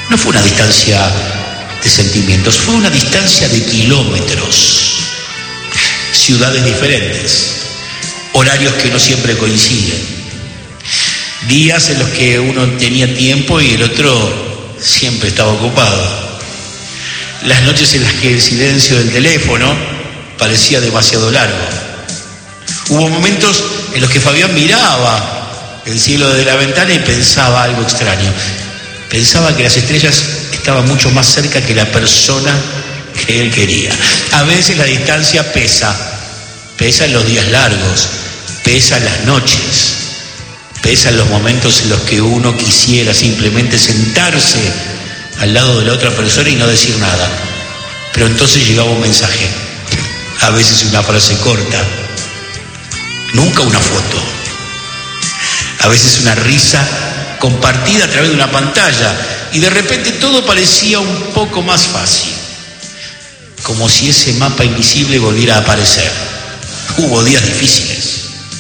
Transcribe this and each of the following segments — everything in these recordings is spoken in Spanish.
No fue una distancia de sentimientos, fue una distancia de kilómetros, ciudades diferentes, horarios que no siempre coinciden, días en los que uno tenía tiempo y el otro siempre estaba ocupado, las noches en las que el silencio del teléfono parecía demasiado largo. Hubo momentos en los que Fabián miraba el cielo desde la ventana y pensaba algo extraño. Pensaba que las estrellas estaban mucho más cerca que la persona que él quería. A veces la distancia pesa en los días largos, pesa en las noches, pesa en los momentos en los que uno quisiera simplemente sentarse al lado de la otra persona y no decir nada. Pero entonces llegaba un mensaje, a veces una frase corta, nunca una foto, a veces una risa compartida a través de una pantalla, y de repente todo parecía un poco más fácil, como si ese mapa invisible volviera a aparecer. Hubo días difíciles,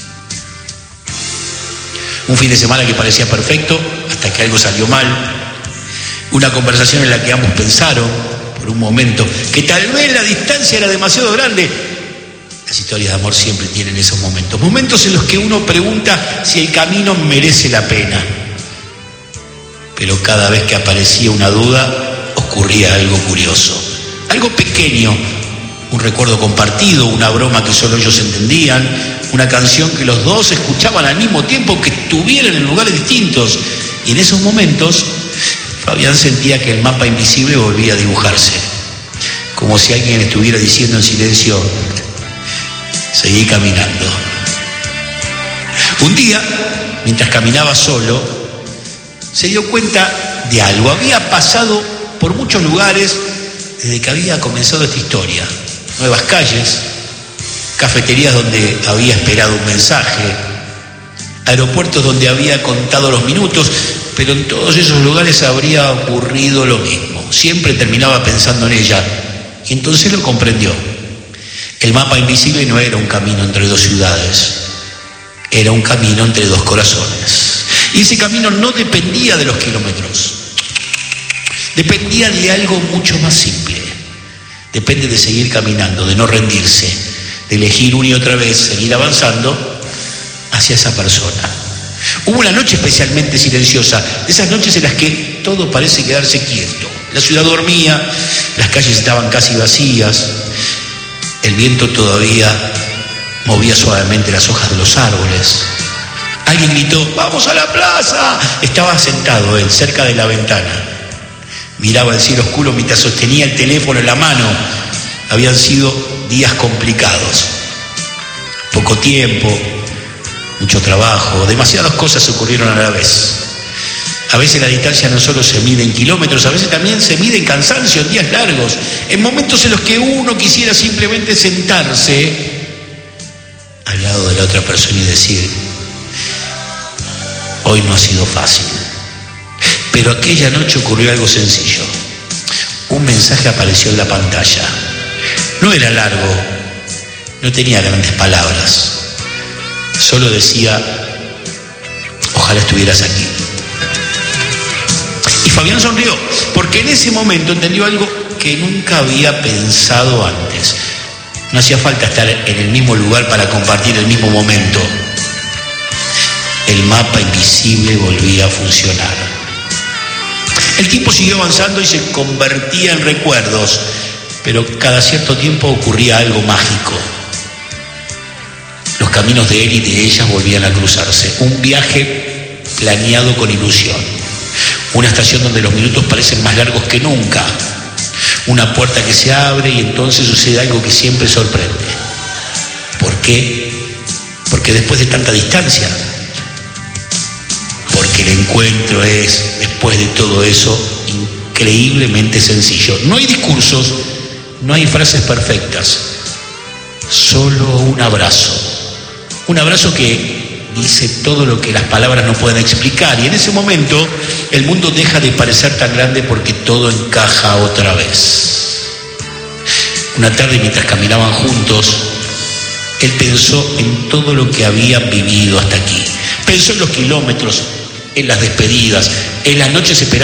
un fin de semana que parecía perfecto hasta que algo salió mal, una conversación en la que ambos pensaron por un momento que tal vez la distancia era demasiado grande. Las historias de amor siempre tienen esos momentos, momentos en los que uno pregunta si el camino merece la pena. Pero cada vez que aparecía una duda, ocurría algo curioso, algo pequeño, un recuerdo compartido, una broma que solo ellos entendían, una canción que los dos escuchaban al mismo tiempo, que estuvieran en lugares distintos. Y en esos momentos, Fabián sentía que el mapa invisible volvía a dibujarse, como si alguien estuviera diciendo en silencio: seguí caminando. Un día, mientras caminaba solo, se dio cuenta de algo. Había pasado por muchos lugares desde que había comenzado esta historia. Nuevas calles, cafeterías donde había esperado un mensaje, aeropuertos donde había contado los minutos, pero en todos esos lugares habría ocurrido lo mismo. Siempre terminaba pensando en ella, y entonces lo comprendió. El mapa invisible no era un camino entre dos ciudades, era un camino entre dos corazones. Y ese camino no dependía de los kilómetros, dependía de algo mucho más simple. Depende de seguir caminando, de no rendirse, de elegir una y otra vez seguir avanzando hacia esa persona. Hubo una noche especialmente silenciosa, de esas noches en las que todo parece quedarse quieto. La ciudad dormía, las calles estaban casi vacías, el viento todavía movía suavemente las hojas de los árboles. Alguien gritó: ¡vamos a la plaza! Estaba sentado él, cerca de la ventana. Miraba el cielo oscuro mientras sostenía el teléfono en la mano. Habían sido días complicados. Poco tiempo, mucho trabajo, demasiadas cosas ocurrieron a la vez. A veces la distancia no solo se mide en kilómetros, a veces también se mide en cansancio, en días largos, en momentos en los que uno quisiera simplemente sentarse al lado de la otra persona y decir: hoy no ha sido fácil. Pero aquella noche ocurrió algo sencillo. Un mensaje apareció en la pantalla. No era largo, no tenía grandes palabras. Solo decía: ojalá estuvieras aquí. Y Fabián sonrió, porque en ese momento entendió algo que nunca había pensado antes. No hacía falta estar en el mismo lugar para compartir el mismo momento. El mapa invisible volvía a funcionar. El tiempo siguió avanzando y se convertía en recuerdos, pero cada cierto tiempo ocurría algo mágico. Los caminos de él y de ella volvían a cruzarse. Un viaje planeado con ilusión. Una estación donde los minutos parecen más largos que nunca. Una puerta que se abre y entonces sucede algo que siempre sorprende. ¿Por qué? Porque después de tanta distancia, porque el encuentro es, después de todo eso, increíblemente sencillo. No hay discursos, no hay frases perfectas, solo un abrazo. Un abrazo que dice todo lo que las palabras no pueden explicar, y en ese momento el mundo deja de parecer tan grande porque todo encaja otra vez. Una tarde, mientras caminaban juntos, él pensó en todo lo que habían vivido hasta aquí. Pensó en los kilómetros, en las despedidas, en las noches esperando